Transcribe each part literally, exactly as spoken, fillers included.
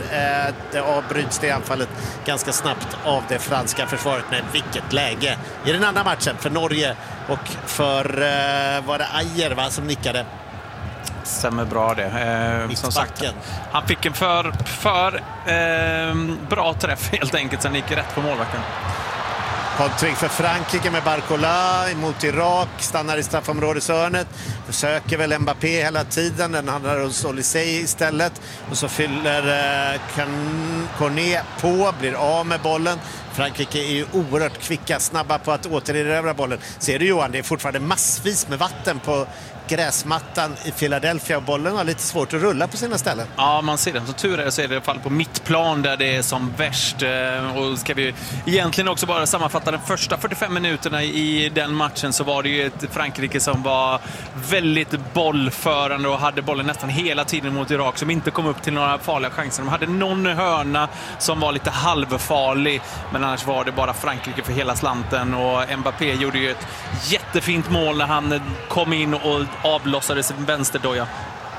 Eh, det avbryts det anfallet ganska snabbt av det franska försvaret. Men vilket läge i den andra matchen för Norge och för eh, var det Ajer va, som nickade. Stämmer bra det. Eh, som sagt, han fick en för, för eh, bra träff helt enkelt, sen gick rätt på målvakten. Kontring för Frankrike med Barcola mot Irak, stannar i straffområdeshörnet, försöker väl Mbappé hela tiden, den handlar hos Olysée istället, och så fyller eh, Cornet på, blir av med bollen. Frankrike är ju oerhört kvicka, snabba på att återerövra bollen. Ser du Johan, det är fortfarande massvis med vatten på gräsmattan i Philadelphia och bollen har lite svårt att rulla på sina ställen. Ja, man ser det. Så tur är det, så är det i alla fall på mittplan där det är som värst. Och ska vi egentligen också bara sammanfatta de första fyrtiofem minuterna i den matchen, så var det ju ett Frankrike som var väldigt bollförande och hade bollen nästan hela tiden mot Irak, som inte kom upp till några farliga chanser. De hade någon hörna som var lite halvfarlig, men annars var det bara Frankrike för hela slanten, och Mbappé gjorde ju ett jättefint mål när han kom in och avlossade sin vänsterdoja.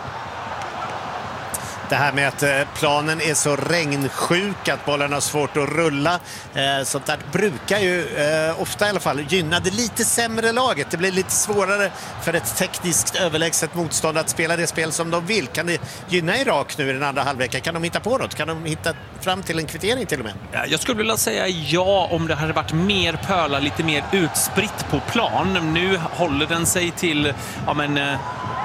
Det här med att planen är så regnsjuk att bollen har svårt att rulla. Eh, sånt där brukar ju eh, ofta i alla fall gynna det lite sämre laget. Det blir lite svårare för ett tekniskt överlägset motstånd att spela det spel som de vill. Kan det gynna Irak nu i den andra halvleken? Kan de hitta på något? Kan de hitta fram till en kvittering till och med? Ja, jag skulle vilja säga ja, om det hade varit mer pölar, lite mer utspritt på plan. Nu håller den sig till ja, men, eh,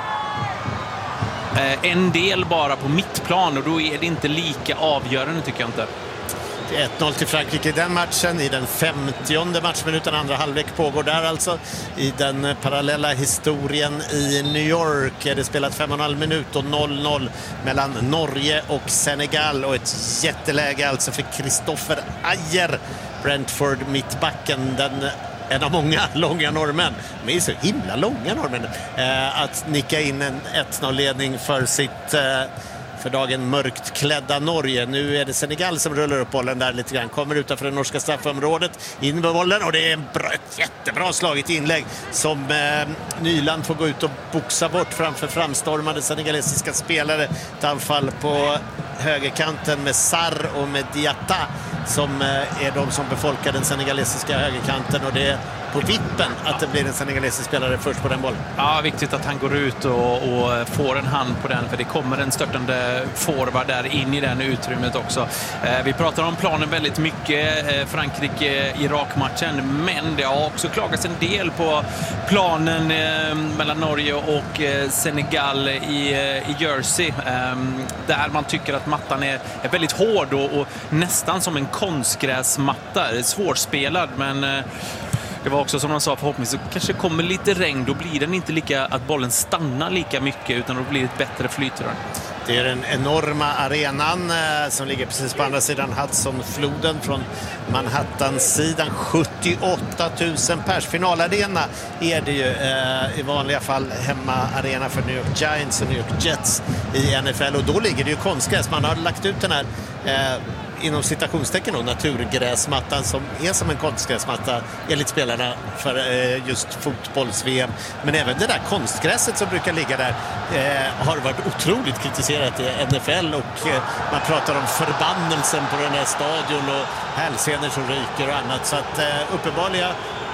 en del bara på mittplan, och då är det inte lika avgörande, tycker jag inte. ett noll till Frankrike i den matchen. I den femtionde matchminuten, andra halvlek pågår där alltså. I den parallella historien i New York är det spelat fem och en halv minut och noll noll mellan Norge och Senegal, och ett jätteläge alltså för Christopher Ajer, Brentford mittbacken, den en av många långa norrmän. De är så himla långa norrmän. Eh, att nicka in en ett noll-ledning för sitt eh, för dagen mörkt klädda Norge. Nu är det Senegal som rullar upp bollen där lite grann. Kommer utanför det norska straffområdet. In med bollen, och det är en bra, jättebra slaget inlägg som eh, Nyland får gå ut och boxa bort framför framstormade senegalesiska spelare. Ett anfall på högerkanten med Sarr och med Diatta som eh, är de som befolkar den senegalesiska högerkanten, och det är på vippen att det blir en senegalesisk spelare först på den bollen. Ja, viktigt att han går ut och, och får en hand på den, för det kommer en störtande forward där in i den utrymmet också. Eh, vi pratar om planen väldigt mycket, eh, Frankrike-Irak-matchen, men det har också klagats en del på planen eh, mellan Norge och eh, Senegal i, eh, i Jersey, eh, där man tycker att mattan är, är väldigt hård och, och nästan som en konstgräsmatta. Det är svårspelad, men eh, det var också som man sa, förhoppningsvis så kanske kommer lite regn, då blir den inte lika att bollen stannar lika mycket, utan då blir det ett bättre flyt. Det är den enorma arenan eh, som ligger precis på andra sidan Hudsonfloden från Manhattan-sidan. sjuttioåtta tusen pers. Finalarena är det ju eh, i vanliga fall hemmaarena för New York Giants och New York Jets i N F L, och då ligger det ju konstgräs. Man har lagt ut den här eh, inom citationstecken och naturgräsmattan som är som en konstgräsmatta enligt spelarna för eh, just fotbolls-V M. Men även det där konstgräset som brukar ligga där eh, har varit otroligt kritiserat i N F L, och eh, man pratar om förbannelsen på den här stadion och hälsenor som ryker och annat. Så att eh, uppenbarliga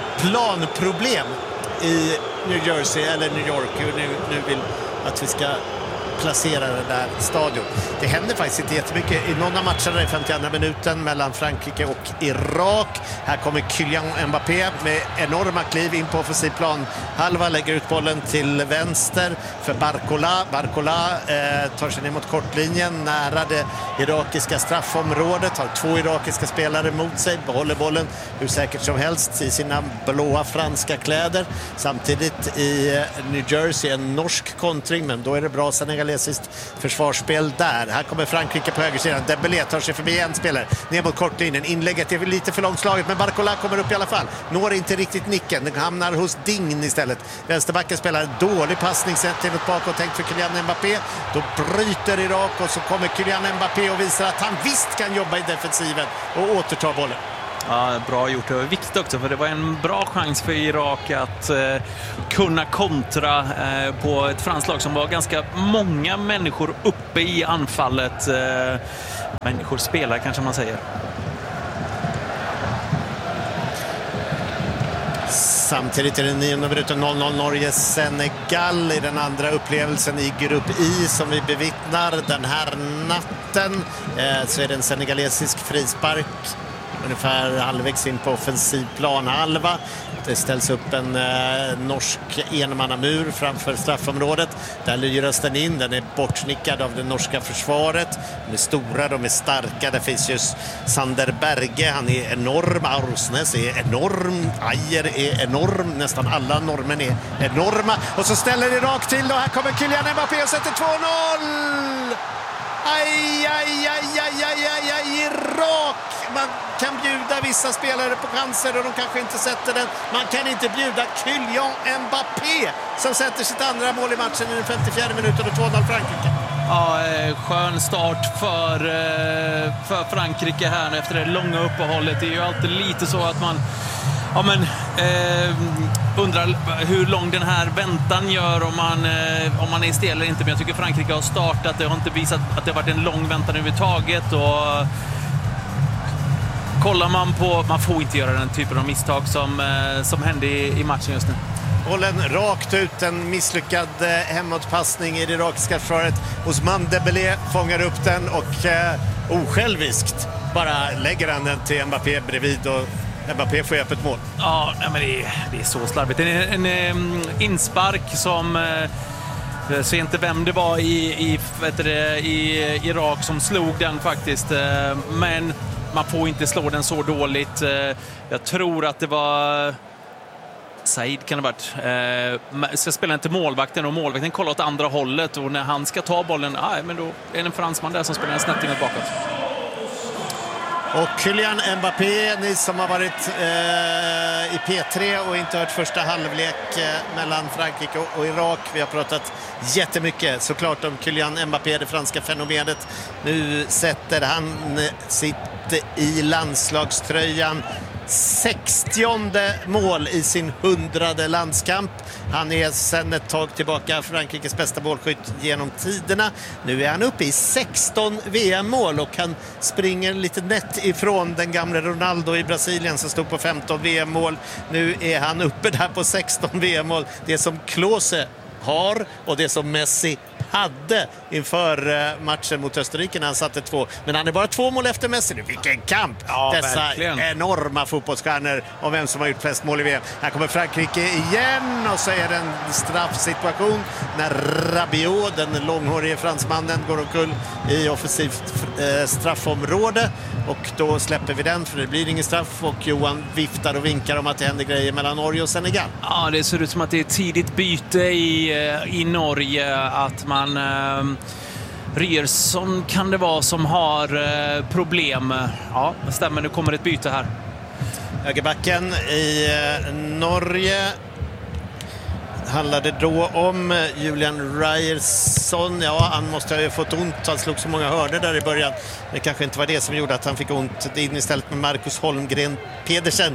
planproblem i New Jersey eller New York nu, nu vill att vi ska placera den där stadion. Det händer faktiskt inte jättemycket i någon av matcherna i femtioandra minuten mellan Frankrike och Irak. Här kommer Kylian Mbappé med enorma kliv in på offensiv plan. Halva lägger ut bollen till vänster för Barcola. Barcola eh, tar sig ner mot kortlinjen nära det irakiska straffområdet. Har två irakiska spelare mot sig. Behåller bollen hur säkert som helst i sina blåa franska kläder. Samtidigt i New Jersey en norsk kontring, men då är det bra senegalesiskt försvarsspel där. Här kommer Frankrike på högersidan. Dembélé tar sig förbi en spelare ner mot kortlinjen. Inlägget är lite för långslaget, men Barcola kommer upp i alla fall. Når inte riktigt nicken. Den hamnar hos Dign istället. Vänsterbacken spelar en dålig passning sett till bakåt, tänkt för Kylian Mbappé. Då bryter Irak, och så kommer Kylian Mbappé och visar att han visst kan jobba i defensiven och återta bollen. Ja, bra gjort. Det var viktigt också, för det var en bra chans för Irak att eh, kunna kontra eh, på ett franskt lag som var ganska många människor uppe i anfallet. Eh, människor spelar, kanske man säger. Samtidigt är det nionde minuten noll noll Norge-Senegal i den andra upplevelsen i grupp I som vi bevittnar den här natten. Eh, så är det en senegalesisk frispark ungefär halvvägs in på offensiv planhalva. Det ställs upp en eh, norsk enmannamur framför straffområdet. Där lyras den in. Den är bortsnickad av det norska försvaret. De är stora, de är starka. Det finns just Sander Berge. Han är enorm. Arosnes är enorm. Ajer är enorm. Nästan alla normen är enorma. Och så ställer det rakt till. Och här kommer Kylian Mbappé och sätter två noll! Aj, aj, aj, aj, aj, aj, aj, Irak! Man kan bjuda vissa spelare på chanser och de kanske inte sätter den. Man kan inte bjuda Kylian Mbappé som sätter sitt andra mål i matchen i den femtiofjärde minuten och två noll Frankrike. Ja, skön start för, för Frankrike här efter det långa uppehållet. Det är ju alltid lite så att man ja, men, eh, undrar hur lång den här väntan gör om man, eh, om man är stel eller inte. Men jag tycker Frankrike har startat. Det har inte visat att det har varit en lång väntan överhuvudtaget. Och kollar man på... Man får inte göra den typen av misstag som, eh, som hände i, i matchen just nu. Bollen rakt ut, en misslyckad eh, hemåtpassning i det irakiska försvaret. Ousmane Dembélé fångar upp den och eh, osjälviskt bara lägger han den till Mbappé bredvid och Mbappé får öppet mål. Ja, men det är, det är så slarvigt. Det är en, en, en inspark som... Eh, jag ser inte vem det var i, i, vet det, i Irak som slog den faktiskt. Eh, men man får inte slå den så dåligt. Eh, jag tror att det var... Said kan det ha varit. Eh, ska spela inte målvakten och målvakten kollar åt andra hållet. Och när han ska ta bollen, ah, men då är det en fransman där som spelar en snett inåt bakåt. Och Kylian Mbappé, ni som har varit eh, i P tre och inte hört första halvlek eh, mellan Frankrike och, och Irak. Vi har pratat jättemycket såklart om Kylian Mbappé, det franska fenomenet. Nu sätter han sitt i landslagströjan sextionde mål i sin hundrade landskamp. Han är sedan ett tag tillbaka Frankrikes bästa målskytt genom tiderna. Nu är han uppe i sexton V M-mål och han springer lite nätt ifrån den gamla Ronaldo i Brasilien som stod på femton V M-mål. Nu är han uppe där på sexton V M-mål. Det som Klose har och det som Messi hade inför matchen mot Österrike när han satte två. Men han är bara två mål efter Messi nu. Vilken kamp! Ja, dessa verkligen. Enorma fotbollsstjärnor om vem som har gjort flest mål i V M. Här kommer Frankrike igen och så är det en straffsituation när Rabiot, den långhårige fransmannen, går omkull i offensivt eh, straffområde. Och då släpper vi den för det blir ingen straff och Johan viftar och vinkar om att det händer grejer mellan Norge och Senegal. Ja, det ser ut som att det är tidigt byte i, i Norge, att man eh, Ryerson kan det vara som har eh, problem. Ja, det stämmer, nu kommer ett byte här. Högerbacken i eh, Norge handlade då om Julian Ryerson. Ja, han måste ha ju fått ont. Han slog så många hörder där i början. Det kanske inte var det som gjorde att han fick ont. Det in istället med Marcus Holmgren Pedersen.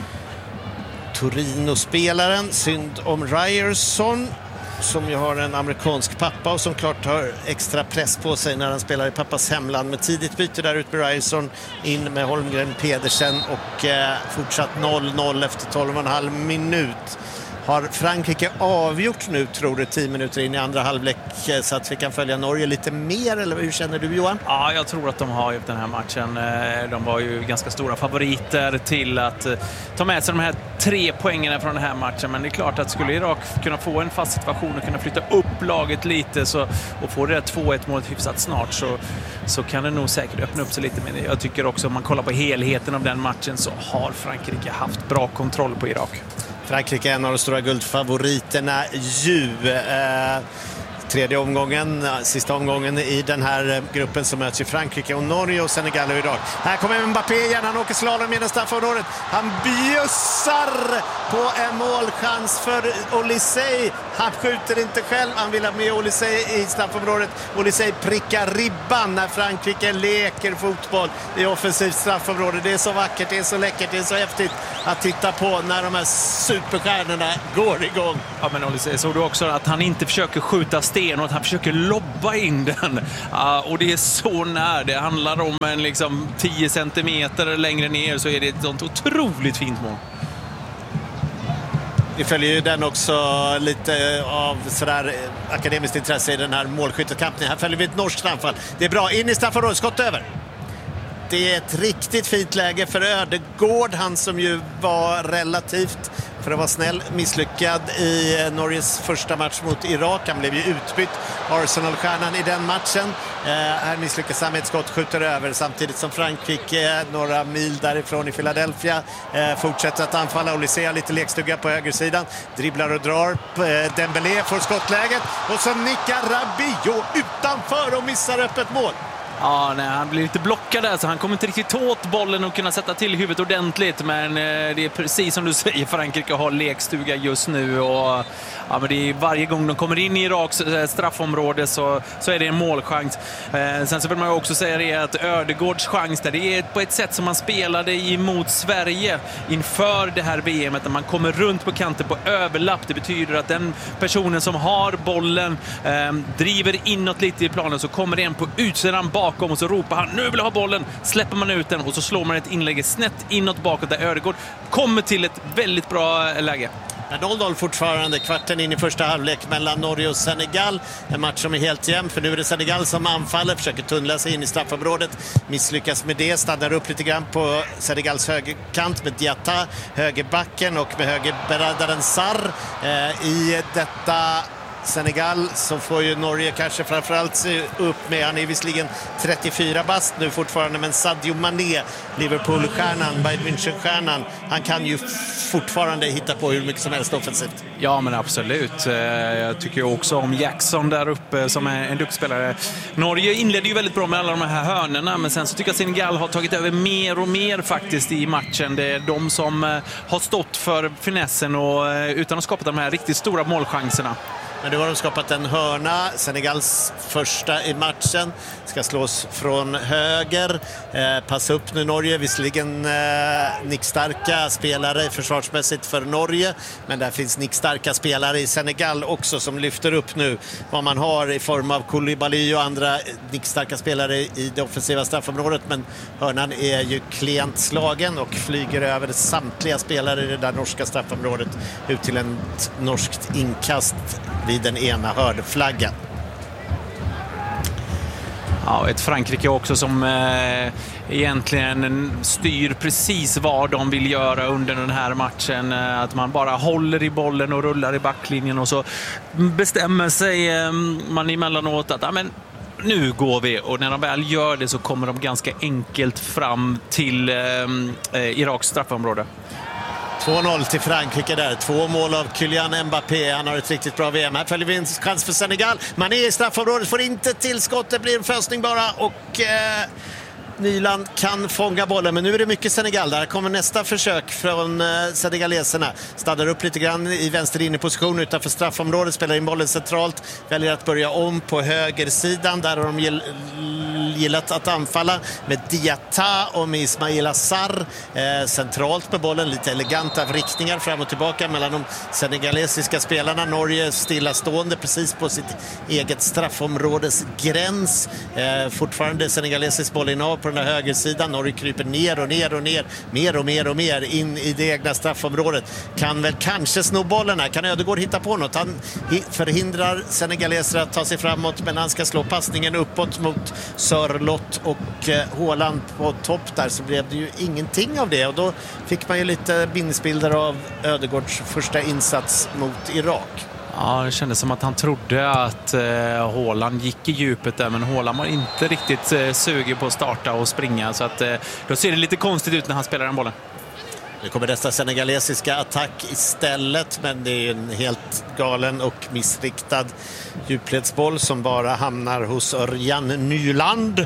Torino-spelaren. Synd om Ryerson som ju har en amerikansk pappa och som klart har extra press på sig när han spelar i pappas hemland. Med tidigt byte där ut med Ryerson, in med Holmgren Pedersen och eh, fortsatt noll noll efter tolv och en halv minut. Har Frankrike avgjort nu, tror du, tio minuter in i andra halvlek så att vi kan följa Norge lite mer, eller hur känner du, Johan? Ja, jag tror att de har gjort den här matchen. De var ju ganska stora favoriter till att ta med sig de här tre poängerna från den här matchen. Men det är klart att skulle Irak kunna få en fast situation och kunna flytta upp laget lite så, och få det där två ett målet hyfsat snart så, så kan det nog säkert öppna upp sig lite. Men jag tycker också om man kollar på helheten av den matchen så har Frankrike haft bra kontroll på Irak. Frankrike är en av de stora guldfavoriterna ju. Eh, tredje omgången, sista omgången i den här gruppen som möts i Frankrike och Norge och Senegal och Irak. Här kommer Mbappé igen, han åker slalom genom straffområdet. Han bjussar på en målchans för Olysée. Han skjuter inte själv, han vill ha med Olysée i straffområdet. Olysée prickar ribban när Frankrike leker fotboll i offensivt straffområde. Det är så vackert, det är så läckert, det är så häftigt att titta på när de här superstjärnorna går igång. Ja, men Olysée, såg du också att han inte försöker skjuta sten stenhårt. Han försöker lobba in den. Uh, och det är så när. Det handlar om en liksom tio centimeter längre ner, så är det ett sånt otroligt fint mål. Vi följer ju den också lite av sådär akademiskt intresse i den här målskyttekampen. Här följer vi ett norskt anfall. Det är bra, in i straffområdet, skott över. Det är ett riktigt fint läge för Ödegård, han som ju var relativt, för att vara snäll, misslyckad i Norges första match mot Irak. Han blev ju utbytt, Arsenal-stjärnan i den matchen. Eh, här misslyckas han med ett skott, skjuter över, samtidigt som Frankrike eh, några mil därifrån i Philadelphia eh, fortsätter att anfalla. Olysée har lite lekstuga på högersidan, dribblar och drar. Eh, Dembélé får skottläget och så nickar Rabiot utanför och missar öppet mål. Ja, nej, han blir lite blockad där, så han kommer inte riktigt åt bollen och kunna sätta till huvudet ordentligt. Men eh, det är precis som du säger, Frankrike har lekstuga just nu. Och, ja, men det är varje gång de kommer in i Iraks straffområde så, så är det en målchans. Eh, sen så vill man ju också säga det att Ödegårds chans där, det är på ett sätt som man spelade emot Sverige inför det här V M:et, när man kommer runt på kanten på överlapp. Det betyder att den personen som har bollen eh, driver inåt lite i planen, så kommer det en på utsidan bak och så ropar han, nu vill jag ha bollen, släpper man ut den och så slår man ett inlägg snett inåt bakåt där Ödegård kommer till ett väldigt bra läge. noll noll fortfarande, kvarten in i första halvlek mellan Norge och Senegal. En match som är helt jämn, för nu är det Senegal som anfaller, försöker tunnla sig in i straffområdet, misslyckas med det, stannar upp lite grann på Senegals högerkant med Diatta, högerbacken, och med högerberadaren Sarr eh, i detta Senegal, så får ju Norge kanske framförallt se upp med, han är visserligen trettiofyra bast nu fortfarande, men Sadio Mané, Liverpool-stjärnan, Bayern München-stjärnan, han kan ju fortfarande hitta på hur mycket som helst offensivt. Ja, men absolut. Jag tycker också om Jackson där uppe som är en duktspelare. Norge inledde ju väldigt bra med alla de här hörnerna, men sen så tycker jag Senegal har tagit över mer och mer faktiskt i matchen. Det är de som har stått för finessen och utan att skapa de här riktigt stora målchanserna. Men nu har de skapat en hörna. Senegals första i matchen ska slås från höger. Eh, pass upp nu Norge. Visserligen eh, nickstarka spelare försvarsmässigt för Norge. Men där finns nickstarka spelare i Senegal också som lyfter upp nu vad man har i form av Koulibaly och andra nickstarka spelare i det offensiva straffområdet. Men hörnan är ju klent slagen och flyger över samtliga spelare i det där norska straffområdet ut till en norskt inkast vid den ena hörnflaggan. Ja, ett Frankrike också som eh, egentligen styr precis vad de vill göra under den här matchen. Eh, att man bara håller i bollen och rullar i backlinjen, och så bestämmer sig eh, man emellanåt att ja, men nu går vi, och när de väl gör det så kommer de ganska enkelt fram till eh, eh, Iraks straffområde. två noll till Frankrike där. Två mål av Kylian Mbappé. Han har ett riktigt bra V M. Här följer vi en chans för Senegal. Man är i straffområdet, får inte tillskott. Det blir en försning bara, och eh, Nyland kan fånga bollen. Men nu är det mycket Senegal. Där kommer nästa försök från eh, senegaleserna. Stannar upp lite grann i vänster inneposition utanför straffområdet. Spelar in bollen centralt. Väljer att börja om på högersidan. Där har de gill, gillat att anfalla med Diatta och med Ismaila Sarr. Eh, centralt med bollen. Lite eleganta vrickningar fram och tillbaka mellan de senegalesiska spelarna. Norge stillastående precis på sitt eget straffområdes gräns. Eh, fortfarande senegalesisk bollinnehav på den här högersidan. Norge kryper ner och ner och ner, mer och mer och mer in i det egna straffområdet. Kan väl kanske sno bollen här. Kan Ödegård hitta på något? Han förhindrar senegaleser att ta sig framåt, men han ska slå passningen uppåt mot Sörlott och eh, Haaland på topp där, så blev det ju ingenting av det, och då fick man ju lite minnesbilder av Ödegårds första insats mot Irak. Ja, det kändes som att han trodde att eh, Haaland gick i djupet där, men Haaland var inte riktigt eh, sugen på att starta och springa, så att eh, då ser det lite konstigt ut när han spelar den bollen. Nu kommer dessa senegalesiska attack istället, men det är en helt galen och missriktad djupledsboll som bara hamnar hos Örjan Nyland,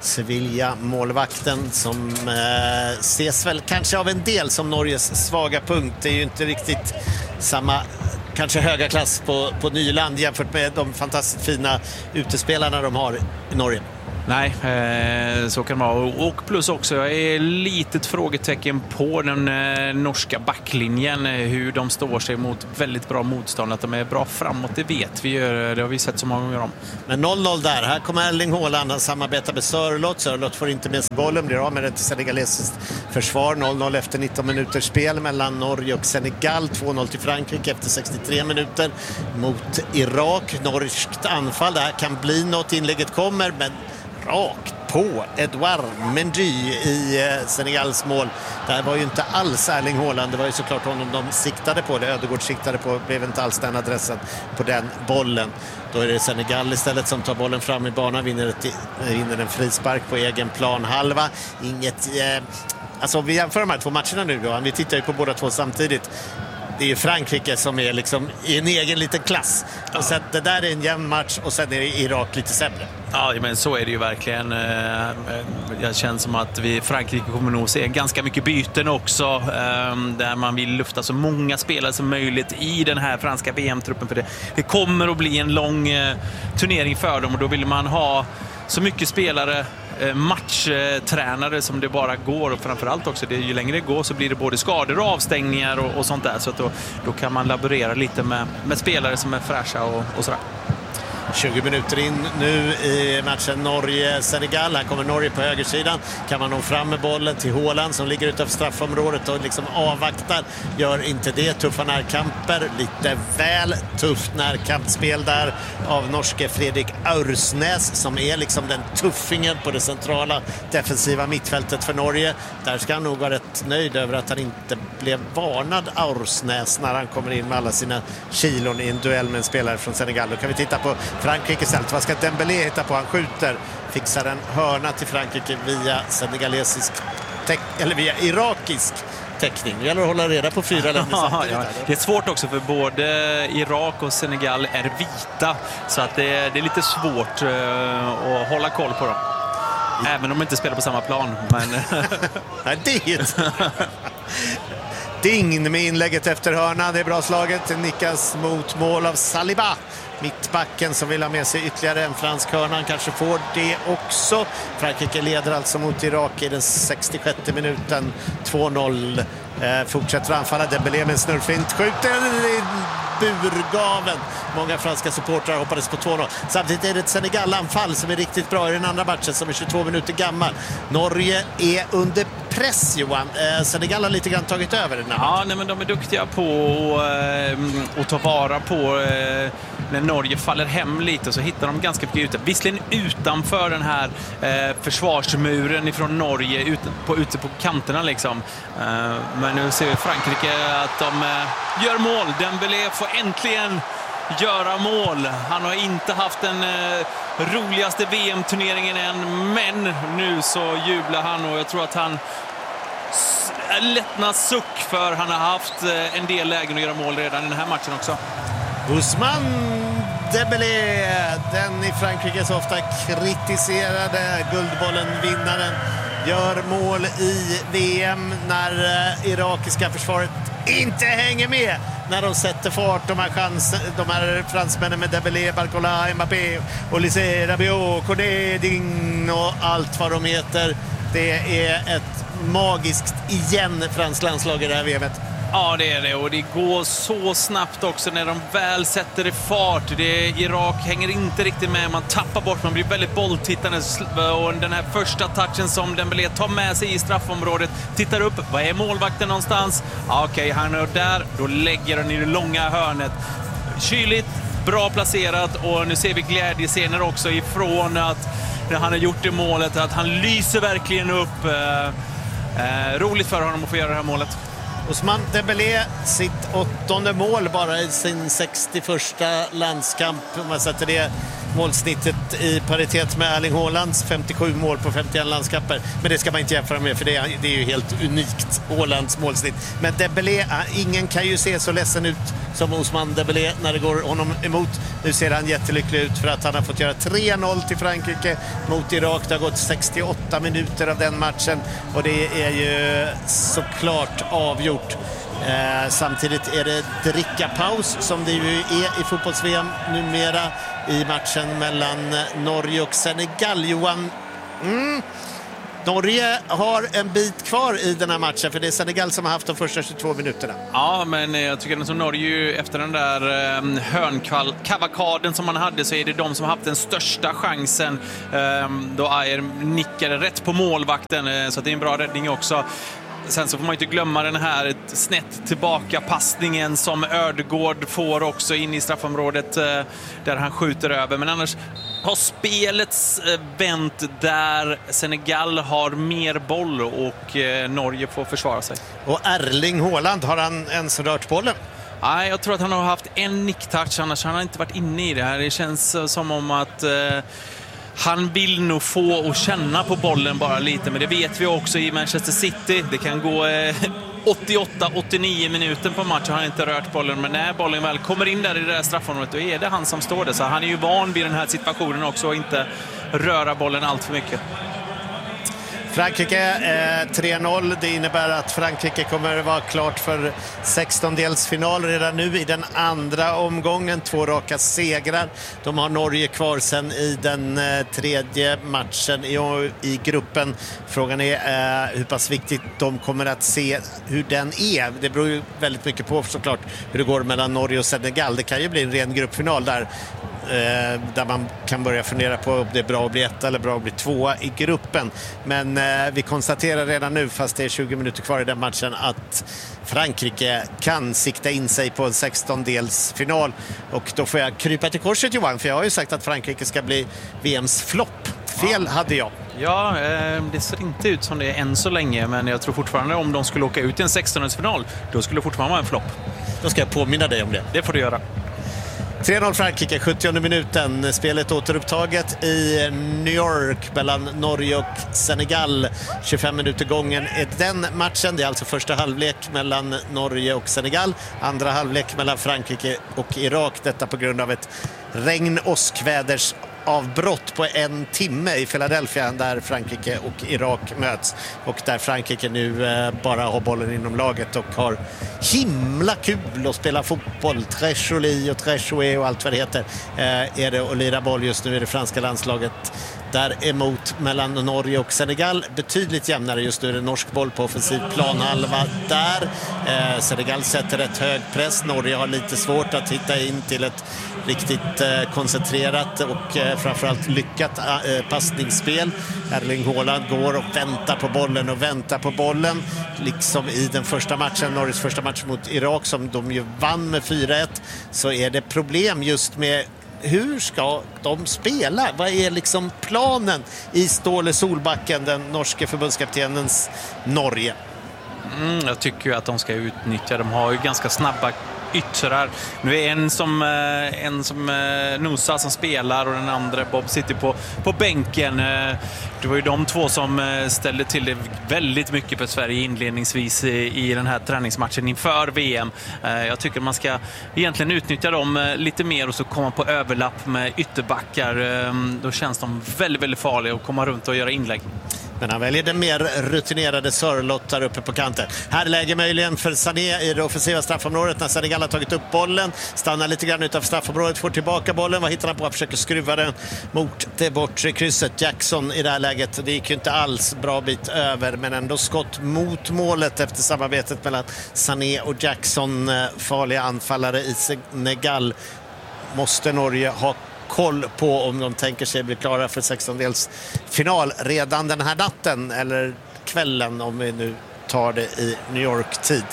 Sevilla-målvakten, som eh, ses väl kanske av en del som Norges svaga punkt. Det är ju inte riktigt samma kanske höga klass på, på Nyland jämfört med de fantastiskt fina utespelarna de har i Norge. Nej, eh, så kan det vara. Och plus också, jag är litet frågetecken på den eh, norska backlinjen. Hur de står sig mot väldigt bra motstånd. Att de är bra framåt, det vet vi ju. Det har vi sett så många gånger om. Men noll noll där. Här kommer Erling Haaland. Han samarbetar med Sörlott. Sörlott får inte med sig bollen. Blir av med det till senegalesiskt försvar. noll noll efter nitton minuters spel mellan Norge och Senegal. två noll till Frankrike efter sextiotre minuter mot Irak. Norskt anfall. Det här kan bli något. Inlägget kommer, men rakt på Edouard Mendy i Senegals mål. Det här var ju inte alls Erling Haaland. Det var ju såklart honom de siktade på. Det Ödegård siktade på, blev inte alls den adressen på den bollen. Då är det Senegal istället som tar bollen fram i banan, vinner, ett, vinner en frispark på egen plan halva. Inget... Eh, alltså vi jämför de här två matcherna nu då. Vi tittar ju på båda två samtidigt. Det är ju Frankrike som är liksom i en egen liten klass. Ja. Och sen, det där är en jämn match och sen är Irak lite sämre. Ja, men så är det ju verkligen. Jag känner som att vi Frankrike kommer nog se ganska mycket byten också. Där man vill lufta så många spelare som möjligt i den här franska V M-truppen. För det, det kommer att bli en lång turnering för dem och då vill man ha så mycket spelare, matchtränare som det bara går, och framförallt också det, ju längre det går så blir det både skador och avstängningar och, och sånt där, så att då, då kan man laborera lite med, med spelare som är fräscha och, och sådär. tjugo minuter in nu i matchen Norge-Senegal. Här kommer Norge på högersidan. Kan man nå fram med bollen till Haaland som ligger utanför straffområdet och liksom avvaktar. Gör inte det. Tuffa närkamper. Lite väl tufft närkampspel där av norske Fredrik Aursnes som är liksom den tuffingen på det centrala defensiva mittfältet för Norge. Där ska han nog vara rätt nöjd över att han inte blev varnad, Aursnes, när han kommer in med alla sina kilon i en duell med en spelare från Senegal. Då kan vi titta på Frankrike istället. Vad ska Dembélé hitta på? Han skjuter, fixar en hörna till Frankrike via senegalesisk eller via irakisk täckning. Det gäller att hålla reda på fyra länder samtidigt. Ja, det är svårt också för både Irak och Senegal är vita, så att det är, det är lite svårt uh, att hålla koll på dem. Även om de inte spelar på samma plan. Men... Nej, det är inte. Ding med inlägget efter hörna. Det är bra slaget. Nickas mot mål av Saliba. Mittbacken som vill ha med sig ytterligare en fransk hörna. Han kanske får det också. Frankrike leder alltså mot Irak i den sextiosjätte minuten. två noll. Eh, fortsätter anfalla. Dembélé med en snurrfint. Skjuter i burgaven. Många franska supportrar hoppades på två noll. Samtidigt är det ett Senegal-anfall som är riktigt bra i den andra matchen som är tjugotvå minuter gammal. Norge är under press, Johan. Eh, Senegal har lite grann tagit över den här matchen. Ja, nej, men de är duktiga på eh, att ta vara på eh, när Norge faller hem lite, så hittar de ganska mycket ute. Visserligen utanför den här eh, försvarsmuren ifrån Norge, ute på, ute på kanterna liksom. Eh, men nu ser vi Frankrike att de eh, gör mål. Dembélé får äntligen göra mål. Han har inte haft den eh, roligaste V M-turneringen än, men nu så jublar han och jag tror att han lättnar suck, för han har haft eh, en del lägen att göra mål redan i den här matchen också. Ousmane Dembélé, den i Frankrike så ofta kritiserade Guldbollen-vinnaren, gör mål i V M när eh, irakiska försvaret inte hänger med när de sätter fart. De här, chans, de här fransmännen med Dembélé, Barcola, Mbappé, Olysée, Rabiot, Cornet, Ding och allt vad de heter. Det är ett magiskt igen fransk landslag i det här V M:et. Ja, det är det, och det går så snabbt också när de väl sätter i fart. Det är, Irak hänger inte riktigt med, man tappar bort, man blir väldigt bolltittande, och den här första touchen som Dembélé tar med sig i straffområdet, tittar upp, vad är målvakten någonstans? Ja, okej, okay, han är där, då lägger han i det långa hörnet. Kyligt, bra placerat, och nu ser vi glädjescener också ifrån att när han har gjort det målet, att han lyser verkligen upp. Eh, eh, roligt för honom att få göra det här målet. Ousmane Dembélé, sitt åttonde mål bara i sin sextioförsta landskamp. Om man sätter det målsnittet i paritet med Erling Haalands femtiosju mål på femtioen landskamper. Men det ska man inte jämföra med, för det är, det är ju helt unikt, Haalands målsnitt. Men Dembélé, ingen kan ju se så ledsen ut som Ousmane Dembélé när det går honom emot. Nu ser han jättelycklig ut för att han har fått göra tre noll till Frankrike mot Irak. Det har gått sextioåtta minuter av den matchen och det är ju såklart avgjort. Eh, samtidigt är det drickapaus som det ju är i fotbolls-V M numera i matchen mellan Norge och Senegal. Johan, Mm. Norge har en bit kvar i den här matchen, för det är Senegal som har haft de första tjugotvå minuterna. Ja, men jag tycker att som Norge, efter den där hörnkavakaden som man hade, så är det de som har haft den största chansen. Då Ajer nickade rätt på målvakten, så det är en bra räddning också. Sen så får man inte glömma den här snett tillbaka passningen som Ödegård får också in i straffområdet, där han skjuter över. Men annars har spelets vänt där Senegal har mer boll och Norge får försvara sig. Och Erling Haaland, har han ens rört bollen? Nej, jag tror att han har haft en nicktouch, annars har han inte varit inne i det här. Det känns som om att eh, han vill nog få och känna på bollen bara lite, men det vet vi också i Manchester City. Det kan gå eh, åttioåtta åttionio minuter på match och han har inte rört bollen, men när bollen väl kommer in där i det där straffområdet, då är det han som står där. Så han är ju van vid den här situationen också och inte röra bollen allt för mycket. Frankrike eh, tre noll. Det innebär att Frankrike kommer vara klart för sextondelsfinal redan nu i den andra omgången. Två raka segrar. De har Norge kvar sen i den eh, tredje matchen i, i gruppen. Frågan är eh, hur pass viktigt de kommer att se hur den är. Det beror ju väldigt mycket på såklart hur det går mellan Norge och Senegal. Det kan ju bli en ren gruppfinal där. Eh, där man kan börja fundera på om det är bra att bli ett eller bra att bli tvåa i gruppen. Men eh, vi konstaterar redan nu, fast det är tjugo minuter kvar i den matchen, att Frankrike kan sikta in sig på en sextondelsfinal. Och då får jag krypa till korset, Johan, för jag har ju sagt att Frankrike ska bli V M:s flopp. Fel hade jag. Ja, eh, det ser inte ut som det är än så länge, men jag tror fortfarande om de skulle åka ut i en sextondelsfinal, då skulle det fortfarande vara en flopp. Då ska jag påminna dig om det. Det får du göra. tre noll Frankrike, sjuttionde minuten. Spelet återupptaget i New York mellan Norge och Senegal. tjugofem minuter gången är den matchen. Det är alltså första halvlek mellan Norge och Senegal. Andra halvlek mellan Frankrike och Irak. Detta på grund av ett regn-åskväders avbrott på en timme i Philadelphia, där Frankrike och Irak möts, och där Frankrike nu eh, bara har bollen inom laget och har himla kul att spela fotboll. Très joli och très joué och allt vad det heter eh, är det att lira boll just nu i det franska landslaget. Däremot mellan Norge och Senegal betydligt jämnare just nu. Är det norsk boll på offensiv planhalva där. Eh, Senegal sätter ett hög press. Norge har lite svårt att hitta in till ett riktigt eh, koncentrerat och eh, framförallt lyckat eh, passningsspel. Erling Haaland går och väntar på bollen och väntar på bollen. Liksom i den första matchen, Norges första match mot Irak, som de ju vann med fyra ett, så är det problem just med hur ska de spela? Vad är liksom planen i Ståle Solbacken, den norske förbundskaptenens Norge? Mm, jag tycker ju att de ska utnyttja. De har ju ganska snabba yttrar. Nu är en som, en som Nusa som spelar och den andra Bob sitter på, på bänken. Det var ju de två som ställde till det väldigt mycket för Sverige inledningsvis i, i den här träningsmatchen inför V M. Jag tycker man ska egentligen utnyttja dem lite mer och så komma på överlapp med ytterbackar. Då känns de väldigt, väldigt farliga att komma runt och göra inlägg. Men han väljer den mer rutinerade Sörlott där uppe på kanten. Här läger möjligen för Sané i det offensiva straffområdet när Senegal har tagit upp bollen. Stannar lite grann utanför straffområdet, får tillbaka bollen. Vad hittar han på? Han försöker skruva den mot det bortre krysset. Jackson i det här läget. Det gick ju inte alls bra bit över, men ändå skott mot målet efter samarbetet mellan Sané och Jackson. Farliga anfallare i Senegal måste Norge ha koll på om de tänker sig bli klara för sextondelsfinal redan den här natten eller kvällen, om vi nu tar det i New York-tid.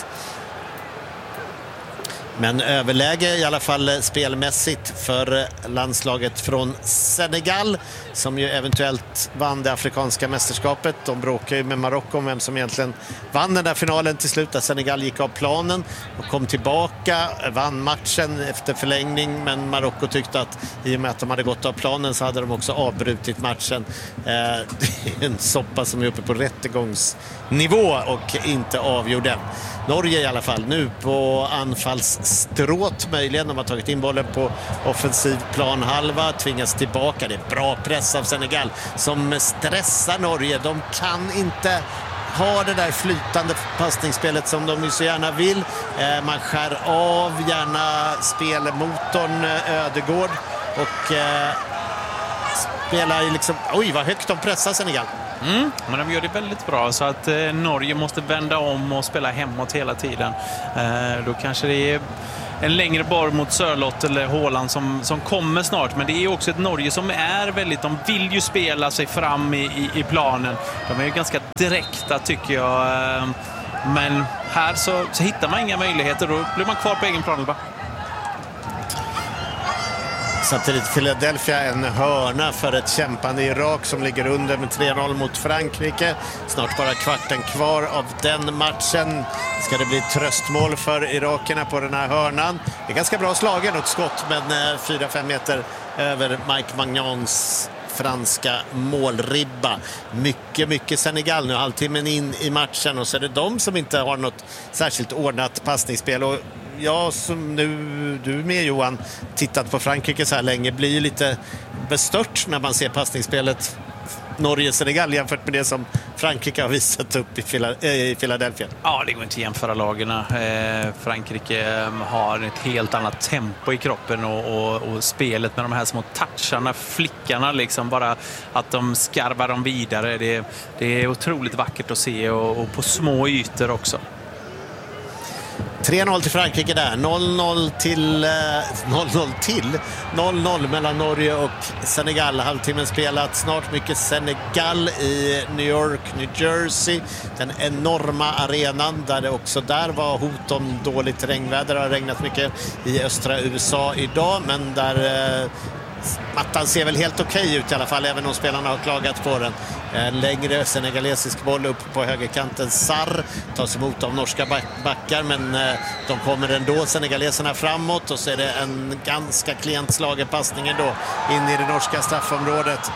Men överläge i alla fall spelmässigt för landslaget från Senegal, som ju eventuellt vann det afrikanska mästerskapet. De bråkar ju med Marocko om vem som egentligen vann den där finalen till slut, där Senegal gick av planen och kom tillbaka, vann matchen efter förlängning, men Marocko tyckte att i och med att de hade gått av planen så hade de också avbrutit matchen. Eh, det är en soppa som är uppe på rättegångsnivå och inte avgjord än. Norge i alla fall nu på anfallsstråt möjligen. De har tagit in bollen på offensiv planhalva, tvingas tillbaka. Det är bra press av Senegal som stressar Norge. De kan inte ha det där flytande passningsspelet som de ju så gärna vill. Eh, man skär av gärna spelmotorn Ödegård och eh, spelar liksom, oj vad högt de pressar Senegal. Mm, men de gör det väldigt bra, så att eh, Norge måste vända om och spela hemåt hela tiden. Eh, då kanske det är en längre boll mot Sörlott eller Håland som, som kommer snart. Men det är också ett Norge som är väldigt, de vill ju spela sig fram i, i, i planen. De är ju ganska direkta tycker jag. Eh, men här så, så hittar man inga möjligheter, då blir man kvar på egen plan. Samtidigt Philadelphia en hörna för ett kämpande Irak som ligger under med tre noll mot Frankrike. Snart bara kvarten kvar av den matchen. Ska det bli tröstmål för irakerna på den här hörnan. Det är ganska bra slagen och ett skott, men fyra fem meter över Mike Magnans franska målribba. Mycket, mycket Senegal nu, halvtimmen in i matchen, och så är det de som inte har något särskilt ordnat passningsspel. Och jag som nu, du med Johan, tittat på Frankrike så här länge, blir ju lite bestört när man ser passningsspelet Norge-Senegal jämfört med det som Frankrike har visat upp i Philadelphia. Ja, det går inte att jämföra lagarna. Eh, Frankrike har ett helt annat tempo i kroppen och, och, och spelet med de här små toucharna, flickarna liksom, bara att de skarvar dem vidare. Det, det är otroligt vackert att se, och, och på små ytor också. tre noll till Frankrike där, noll noll till noll noll till noll noll mellan Norge och Senegal. Halvtimmen spelat, snart mycket Senegal i New York, New Jersey. Den enorma arenan där det också där var hot om dåligt regnväder. Det har regnat mycket i östra U S A idag, men där eh, mattan ser väl helt okej ut i alla fall, även om spelarna har klagat på den. En längre senegalesisk boll upp på högerkanten. Sarr tas emot av norska backar, men de kommer ändå, senegaleserna, framåt, och så är det en ganska klent slagen passning ändå in i det norska straffområdet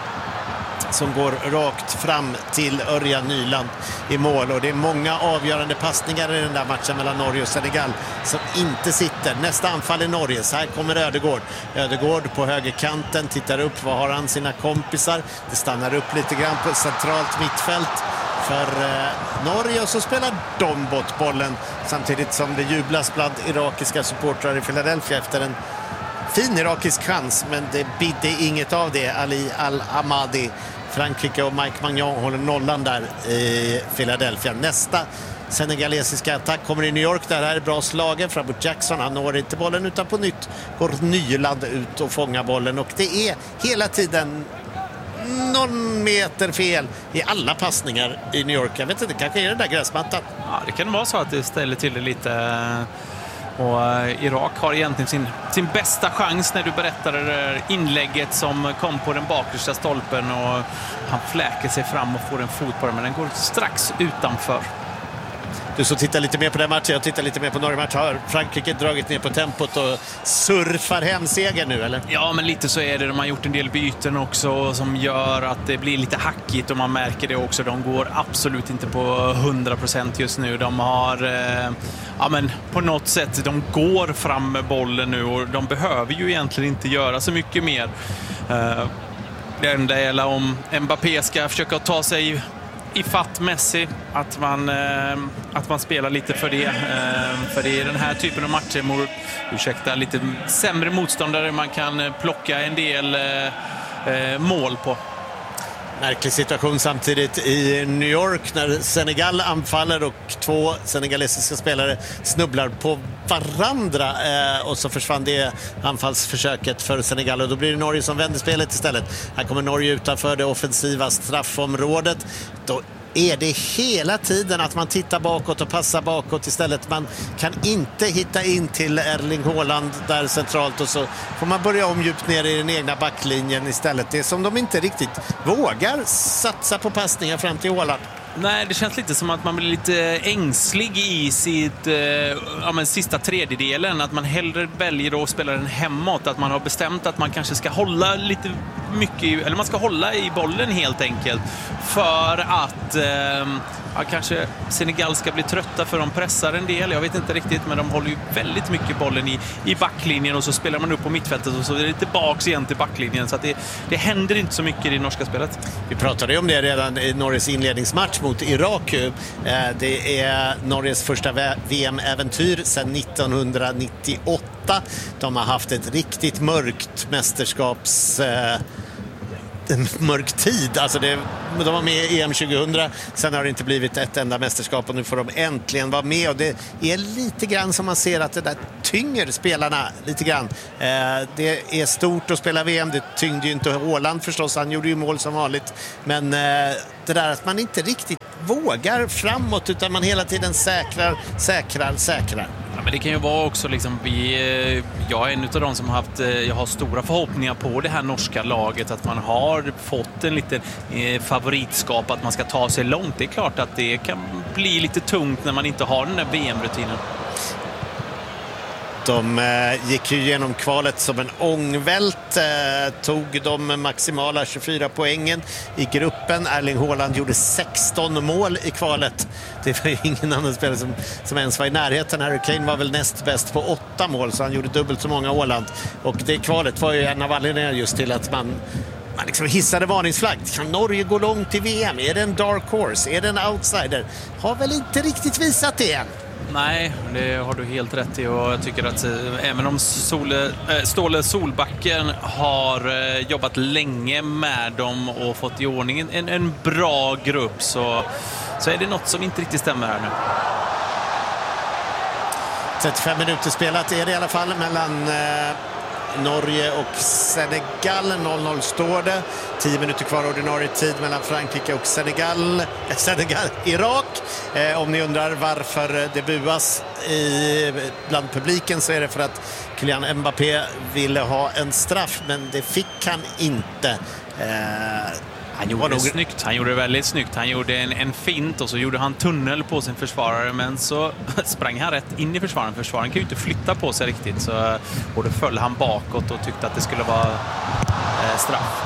som går rakt fram till Örjan Nyland i mål. Och det är många avgörande passningar i den där matchen mellan Norge och Senegal som inte sitter. Nästa anfall är Norge. Så här kommer Ödegård. Ödegård på högerkanten, tittar upp, vad har han sina kompisar? Det stannar upp lite grann på centralt mittfält för eh, Norge, och så spelar de bort bollen samtidigt som det jublas bland irakiska supportrar i Philadelphia efter en fin irakisk chans, men det bidde inget av det. Ali Al-Hamadi, Frankrike och Mike Magnan håller nollan där i Philadelphia. Nästa senegalesiska attack kommer i New York. Där är bra slagen framåt Jackson. Han når inte bollen, utan på nytt går Nyland ut och fångar bollen. Och det är hela tiden någon meter fel i alla passningar i New York. Jag vet inte, kanske är det där gräsmattan. Ja, det kan vara så att det ställer till det lite. Och Irak har egentligen sin, sin bästa chans när du berättade det där inlägget som kom på den bakersta stolpen, och han fläker sig fram och får en fot på den, men den går strax utanför. Du så tittar lite mer på den matchen, jag tittar lite mer på Norge-matchen. Har Frankrike dragit ner på tempot och surfar hem seger nu, eller? Ja, men lite så är det. De har gjort en del byten också som gör att det blir lite hackigt, och man märker det också. De går absolut inte på hundra procent just nu. De har, eh, ja men på något sätt, de går fram med bollen nu, och de behöver ju egentligen inte göra så mycket mer. Eh, det enda är om Mbappé ska försöka ta sig i fatt Messi, att man, eh, att man spelar lite för det. Eh, för det är den här typen av matcher mot, ursäkta, lite sämre motståndare man kan plocka en del eh, mål på. Märklig situation samtidigt i New York när Senegal anfaller och två senegalesiska spelare snubblar på varandra, eh, och så försvann det anfallsförsöket för Senegal, och då blir det Norge som vänder spelet istället. Här kommer Norge utanför det offensiva straffområdet. Då är det hela tiden att man tittar bakåt och passar bakåt istället. Man kan inte hitta in till Erling Haaland där centralt, och så får man börja om djupt ner i den egna backlinjen istället. Det är som de inte riktigt vågar satsa på passningar fram till Haaland. Nej, det känns lite som att man blir lite ängslig i sitt, eh, ja, men sista tredjedelen. Att man hellre väljer att spela den hemåt. Att man har bestämt att man kanske ska hålla lite mycket, eller man ska hålla i bollen helt enkelt. För att eh, ja, kanske Senegal ska bli trötta, för de pressar en del. Jag vet inte riktigt, men de håller ju väldigt mycket bollen i, i backlinjen, och så spelar man upp på mittfältet och så är det tillbaks igen till backlinjen. Så att det, det händer inte så mycket i det norska spelet. Vi pratade ju om det redan i Norges inledningsmatch mot Irak. Det är Norges första V M-äventyr sedan nittonhundranittioåtta. De har haft ett riktigt mörkt mästerskaps en mörk tid. Alltså det, de var med i E M tjugohundra, sen har det inte blivit ett enda mästerskap och nu får de äntligen vara med, och det är lite grann som man ser att det där tynger spelarna lite grann. Eh, det är stort att spela V M, det tyngde ju inte Haaland förstås, han gjorde ju mål som vanligt, men eh, det där att man inte riktigt vågar framåt utan man hela tiden säkrar, säkrar, säkrar. Ja, men det kan ju vara också liksom, vi, jag är en av de som har haft, jag har stora förhoppningar på det här norska laget, att man har fått en liten eh, favoritskap, att man ska ta sig långt. Det är klart att det kan bli lite tungt när man inte har den där V M-rutinen. De eh, gick ju genom kvalet som en ångvält, eh, tog de maximala tjugofyra poängen i gruppen. Erling Haaland gjorde sexton mål i kvalet. Det var ju ingen annan spelare som, som ens var i närheten. Harry Kane var väl näst bäst på åtta mål, så han gjorde dubbelt så många Haaland. Och det kvalet var ju en av anledningarna just till att man Man liksom hissade varningsflagg. Kan Norge gå långt i V M? Är det en dark horse? Är det en outsider? Har väl inte riktigt visat det än. Nej, det har du helt rätt i, och jag tycker att eh, även om Sole, äh, Ståle Solbacken har eh, jobbat länge med dem och fått i ordning en, en bra grupp, så, så är det något som inte riktigt stämmer här nu. trettiofem minuter spelat är det i alla fall mellan eh, Norge och Senegal. noll noll står det. tio minuter kvar ordinarie tid mellan Frankrike och Senegal. Senegal, Irak. Eh, om ni undrar varför det buas i, bland publiken, så är det för att Kylian Mbappé ville ha en straff, men det fick han inte. Eh, Han gjorde det snyggt. Han gjorde det väldigt snyggt. Han gjorde en, en fint och så gjorde han tunnel på sin försvarare, men så sprang han rätt in i försvararen. Försvararen kan ju inte flytta på sig riktigt, så, och då föll han bakåt och tyckte att det skulle vara eh, straff.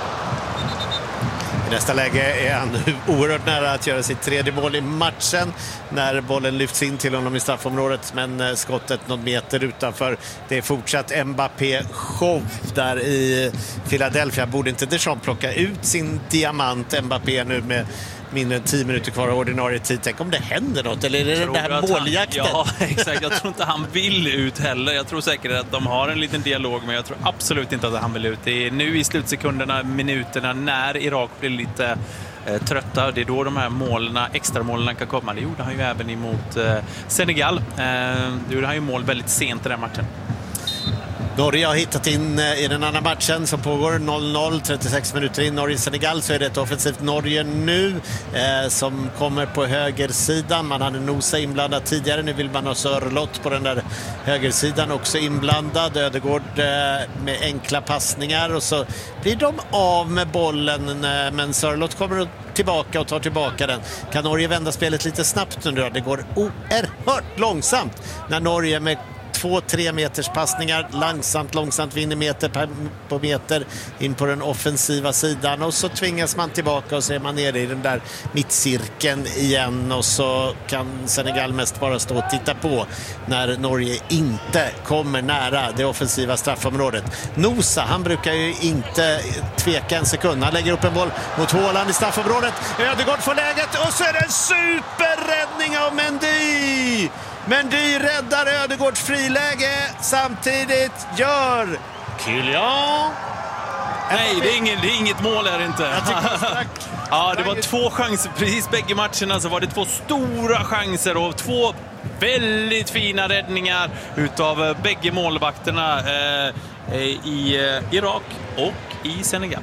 I nästa läge är han nu oerhört nära att göra sitt tredje mål i matchen när bollen lyfts in till honom i straffområdet, men skottet någon meter utanför. Det är fortsatt Mbappé-show där i Philadelphia. Borde inte Deschamps plocka ut sin diamant Mbappé nu med mindre än tio minuter kvar av ordinarie tid? Tänk om det händer något, eller är det den där måljakten? Han, ja, exakt. Jag tror inte han vill ut heller. Jag tror säkert att de har en liten dialog, men jag tror absolut inte att han vill ut. Det är nu i slutsekunderna, minuterna, när Irak blir lite eh, trötta. Det är då de här målen, extra målen kan komma. Det gjorde han ju även emot eh, Senegal. Eh, det gjorde han ju mål väldigt sent i den matchen. Norge har hittat in i den andra matchen som pågår noll noll, trettiosex minuter in. Norge-Senegal, så är det ett offensivt Norge nu eh, som kommer på högersidan. Man hade Nosa inblandad tidigare, nu vill man ha Sörlott på den där högersidan också inblandad. Ödegård eh, med enkla passningar, och så blir de av med bollen, eh, men Sörlott kommer tillbaka och tar tillbaka den. Kan Norge vända spelet lite snabbt nu då? Det går oerhört långsamt när Norge med två tre meters passningar långsamt, långsamt vinner meter per, på meter in på den offensiva sidan, och så tvingas man tillbaka och så är man nere i den där mittcirkeln igen, och så kan Senegal mest bara stå och titta på när Norge inte kommer nära det offensiva straffområdet. Nosa, han brukar ju inte tveka en sekund. Han lägger upp en boll mot Haaland i straffområdet. Ödegård får läget, och så är det en superräddning av Mendy! Mendy räddar Ödegårds friläge. Samtidigt gör Kylian. Nej, det är, ingen, det är inget mål är det inte. Jag tycker ja, det var två chanser. Precis bägge matcherna så var det två stora chanser och två väldigt fina räddningar utav bägge målvakterna eh, i eh, Irak och i Senegal.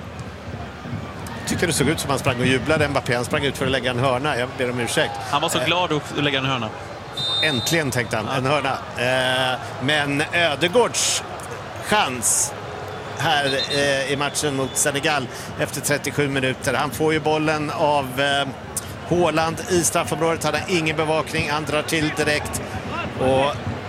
Jag tycker det såg ut som han sprang och jublade. Mbappé, han sprang ut för att lägga en hörna. Jag ber om ursäkt. Han var så eh. glad att lägga en hörna. Äntligen, tänkte han, en hörna. Eh, men Ödegårds chans här eh, i matchen mot Senegal efter trettiosju minuter. Han får ju bollen av eh, Haaland i straffområdet. Han har ingen bevakning, han drar till direkt. Och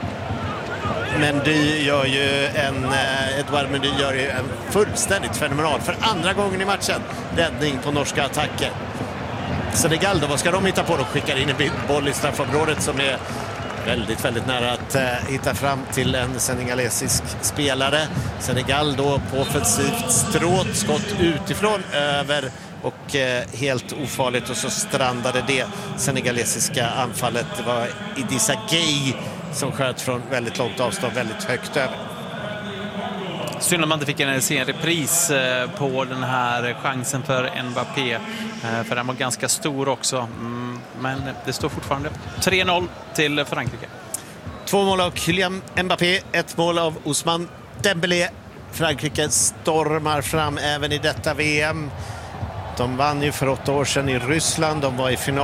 Mendy gör ju en eh, Edouard Mendy gör ju en fullständigt fenomenal, för andra gången i matchen, räddning på norska attacker. Senegal då, vad ska de hitta på? De skickar in en boll i straffområdet som är väldigt, väldigt nära att eh, hitta fram till en senegalesisk spelare. Senegal då på offensivt stråt, skott utifrån, över och eh, helt ofarligt, och så strandade det senegalesiska anfallet. Det var Idrissa Gueye som sköt från väldigt långt avstånd, väldigt högt över. Synd att man inte fick en, se en repris eh, på den här chansen för Mbappé. Eh, för den var ganska stor också. Mm, men det står fortfarande tre noll till Frankrike. Två mål av Kylian Mbappé, ett mål av Ousmane Dembélé. Frankrike stormar fram även i detta V M. De vann ju för åtta år sedan i Ryssland. De var i final